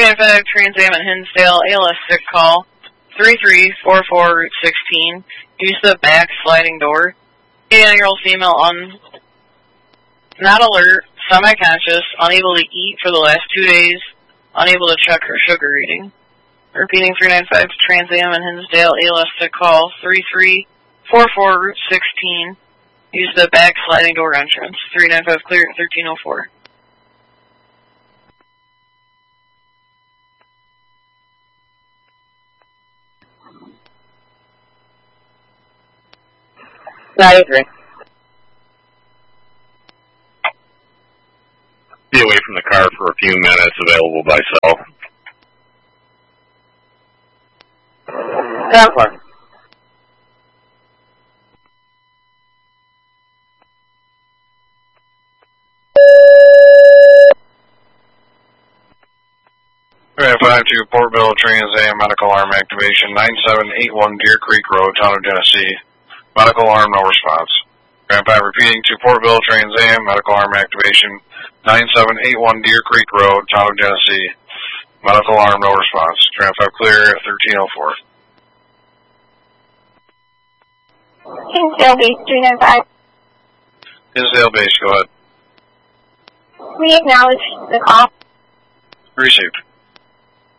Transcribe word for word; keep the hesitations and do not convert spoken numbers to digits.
ninety-five Trans Am in Hinsdale, A L S sick call, three three four four Route sixteen. Use the back sliding door. eighty-nine-year-old female on, not alert, semi-conscious, unable to eat for the last two days, unable to check her sugar reading. Repeating three ninety-five Trans Am in Hinsdale, A L S sick call, three three four four Route sixteen. Use the back sliding door entrance. three ninety-five clear at thirteen oh four. ninety-three. Be away from the car for a few minutes, available by cell. ten four. five two Portville Trans Am medical arm activation, nine seven eight one Deer Creek Road, Town of Genesee. Medical arm, no response. Grand five repeating to Portville Trans Am medical arm activation, nine seven eight one Deer Creek Road, Town of Genesee. Medical arm, no response. Grand five clear at thirteen oh four. Hinsdale Base three ninety-five. Hinsdale Base, go ahead. We acknowledge the call. Received.